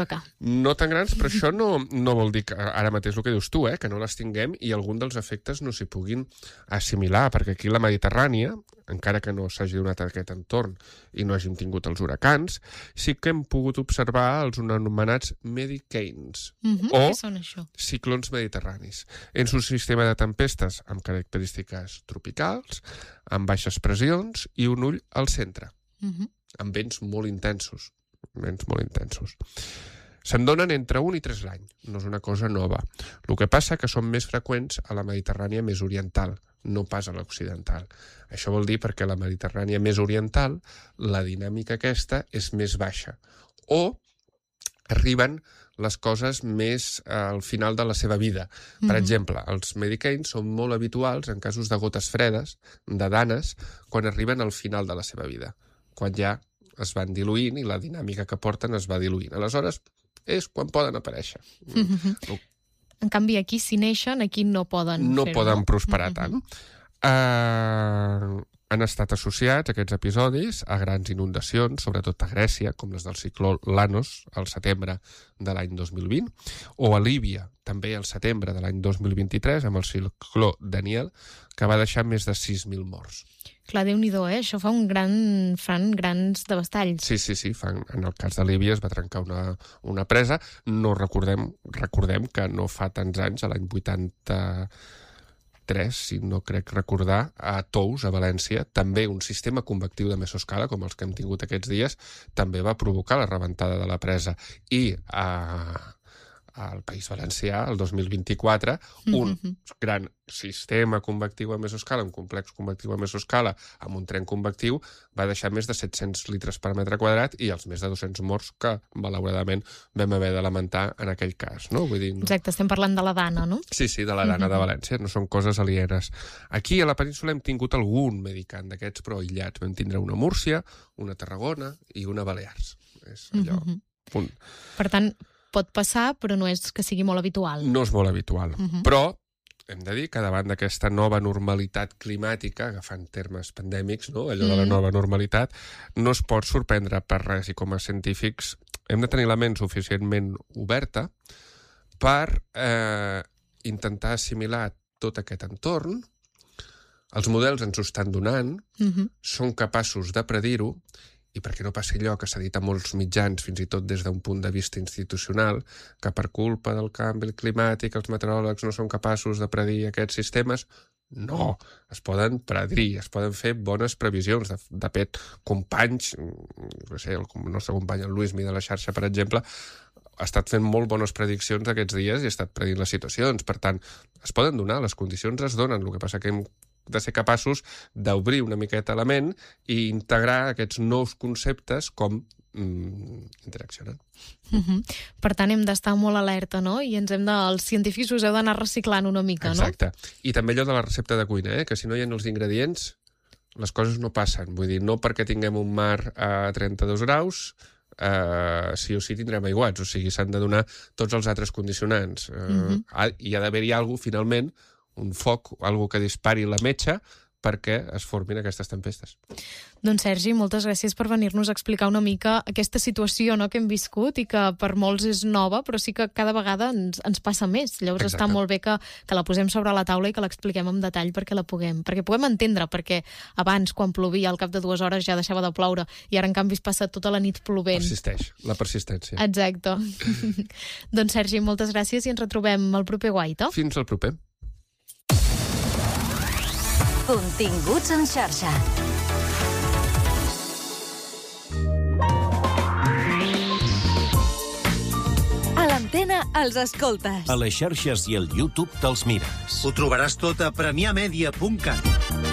No tan grans, però això no vol dir que ara mateix el que dius tu, que no les tinguem i algun dels efectes no s'hi puguin assimilar, perquè aquí a la Mediterrània, encara que no s'hagi donat aquest entorn i no hàgim tingut els huracans, sí que hem pogut observar els anomenats Medicanes, o què són això? ciclons mediterranis. És un sistema de tempestes amb característiques tropicals, amb baixes pressions i un ull al centre, amb vents molt intensos. Se'n donen entre 1 i 3 l'any, no és una cosa nova. El que passa que són més freqüents a la Mediterrània més oriental, no pas a l'occidental. Això vol dir perquè a la Mediterrània més oriental la dinàmica aquesta és més baixa. O arriben les coses més al final de la seva vida. Per exemple, els Medicanes són molt habituals en casos de gotes fredes, de danes, quan arriben al final de la seva vida, quan ja es van diluint i la dinàmica que porten es va diluint. Aleshores, és quan poden aparèixer. En canvi, aquí, si neixen, aquí no poden fer-ho. No poden prosperar tant. Han estat associats, aquests episodis, a grans inundacions, sobretot a Grècia, com les del cicló Lanos, al setembre de l'any 2020, o a Líbia, també al setembre de l'any 2023, amb el cicló Daniel, que va deixar més de 6.000 morts. Clar, Déu-n'hi-do, això fan grans devastalls. Sí, en el cas de Líbia es va trencar una presa. No recordem que no fa tants anys, a l'any 83, si no crec recordar, a Tous, a València, també un sistema convectiu de mesoscala, com els que hem tingut aquests dies, també va provocar la rebentada de la presa. I al País Valencià, el 2024, un gran sistema convectiu a mesoscala, un complex convectiu a mesoscala, amb un tren convectiu, va deixar més de 700 litres per metre quadrat i els més de 200 morts que, malauradament, vam haver de lamentar en aquell cas. No? Vull dir, Exacte, estem parlant de la Dana, no? Sí, de la Dana de València, no són coses alienes. Aquí a la península hem tingut algun medicant d'aquests, però aïllats. Vam tindre una Múrcia, una Tarragona i una Balears. És allò, punt. Per tant, pot passar, però no és que sigui molt habitual. No és molt habitual. Però hem de dir que davant d'aquesta nova normalitat climàtica, agafant termes pandèmics, no? Allò de la nova normalitat, no es pot sorprendre per res. I com a científics hem de tenir la ment suficientment oberta per intentar assimilar tot aquest entorn. Els models ens ho estan donant, són capaços de predir-ho, i perquè no passi allò que s'ha dit a molts mitjans, fins i tot des d'un punt de vista institucional, que per culpa del canvi climàtic els meteoròlegs no són capaços de predir aquests sistemes. No, es poden predir, es poden fer bones previsions. De fet, companys, no sé, el nostre company, el Luismi de la xarxa, per exemple, ha estat fent molt bones prediccions aquests dies i ha estat predint les situacions. Per tant, es poden donar, les condicions es donen. El que passa que hem de ser capaços d'obrir una miqueta la ment i integrar aquests nous conceptes com interaccionen. Per tant, hem d'estar molt alerta, no? I els científics us heu d'anar reciclant una mica, no? Exacte. I també allò de la recepta de cuina, que si no hi ha els ingredients, les coses no passen. Vull dir, no perquè tinguem un mar a 32 graus, sí o sí tindrem aiguats. O sigui, s'han de donar tots els altres condicionants. Hi ha d'haver-hi alguna cosa, finalment, un foc, algo que dispari la metxa perquè es formin aquestes tempestes. Doncs, Sergi, moltes gràcies per venir-nos a explicar una mica aquesta situació, no?, que hem viscut i que per molts és nova, però sí que cada vegada ens passa més. Llavors està molt bé que la posem sobre la taula i que l'expliquem en detall perquè puguem entendre, perquè abans, quan plovia, al cap de 2 hores ja deixava de ploure i ara, en canvi, es passa tota la nit plovent. Persisteix, la persistència. Exacte. Doncs, Sergi, moltes gràcies i ens retrobem el proper Guaita. Fins al proper. Continguts en xarxa. A l'antena els escoltes. A les xarxes i al YouTube te'ls mires. Ho trobaràs tot a premiamedia.cat.